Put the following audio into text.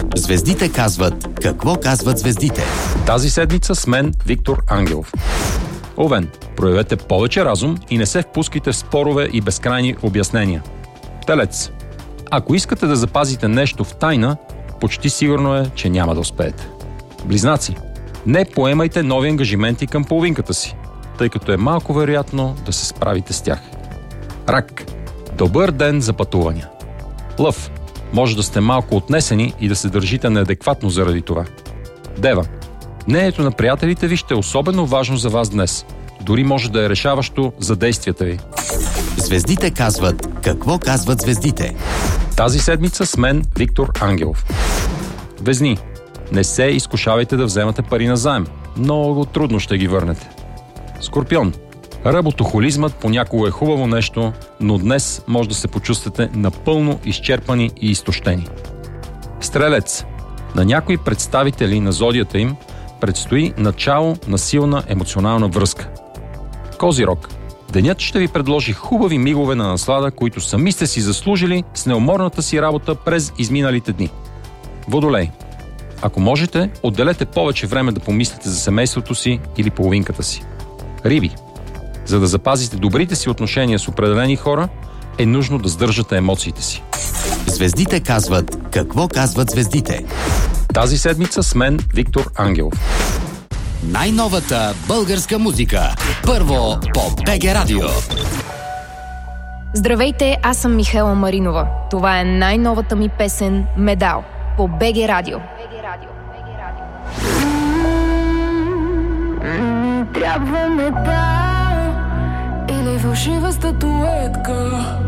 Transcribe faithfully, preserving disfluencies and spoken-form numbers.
Звездите казват какво казват звездите. Тази седмица с мен Виктор Ангелов. Овен, проявете повече разум и не се впускайте в спорове и безкрайни обяснения. Телец, ако искате да запазите нещо в тайна, почти сигурно е, че няма да успеете. Близнаци, не поемайте нови ангажименти към половинката си, тъй като е малко вероятно да се справите с тях. Рак, добър ден за пътувания. Лъв, може да сте малко отнесени и да се държите неадекватно заради това. Дева, мнението на приятелите ви ще е особено важно за вас днес. Дори може да е решаващо за действията ви. Звездите казват какво казват звездите. Тази седмица с мен Виктор Ангелов. Везни, не се изкушавайте да вземате пари назаем. Много трудно ще ги върнете. Скорпион, работохолизмът понякога е хубаво нещо, но днес може да се почувствате напълно изчерпани и изтощени. Стрелец, на някои представители на зодията им предстои начало на силна емоционална връзка. Козирог, денят ще ви предложи хубави мигове на наслада, които сами сте си заслужили с неуморната си работа през изминалите дни. Водолей, ако можете, отделете повече време да помислите за семейството си или половинката си. Риби, за да запазите добрите си отношения с определени хора, е нужно да сдържате емоциите си. Звездите казват какво казват звездите. Тази седмица с мен Виктор Ангелов. Най-новата българска музика. Първо по БГ Радио. Здравейте, аз съм Михаела Маринова. Това е най-новата ми песен "Медал" по БГ Радио. Трябва медал или фалшива статуетка.